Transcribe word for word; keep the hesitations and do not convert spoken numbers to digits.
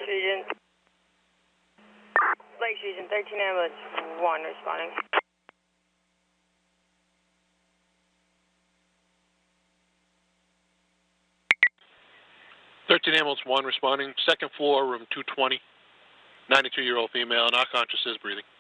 Fusion. Lake Fusion, thirteen ambulance, one responding. thirteen ambulance one responding, second floor, room two twenty, ninety-two-year-old female, not conscious, is breathing.